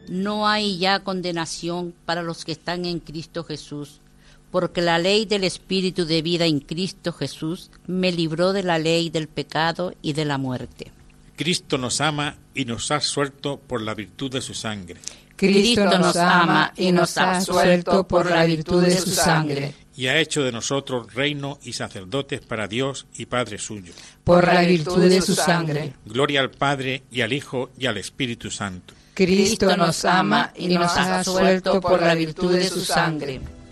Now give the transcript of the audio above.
No hay ya condenación para los que están en Cristo Jesús, porque la ley del Espíritu de vida en Cristo Jesús me libró de la ley del pecado y de la muerte. Cristo nos ama y nos ha suelto por la virtud de su sangre. Cristo nos ama y nos ha suelto por la virtud de su sangre. Y ha hecho de nosotros reino y sacerdotes para Dios y Padre suyo. Por la virtud de su sangre. Gloria al Padre y al Hijo y al Espíritu Santo. Cristo nos ama y nos ha suelto por la virtud de su sangre.